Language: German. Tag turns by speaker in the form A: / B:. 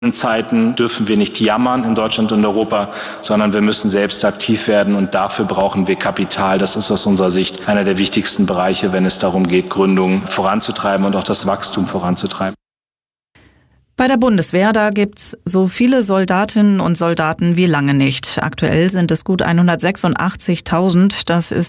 A: In Zeiten dürfen wir nicht jammern in Deutschland und Europa, sondern wir müssen selbst aktiv werden und dafür brauchen wir Kapital. Das ist aus unserer Sicht einer der wichtigsten Bereiche, wenn es darum geht, Gründungen voranzutreiben und auch das Wachstum voranzutreiben.
B: Bei der Bundeswehr, da gibt's so viele Soldatinnen und Soldaten wie lange nicht. Aktuell sind es gut 186.000. Das ist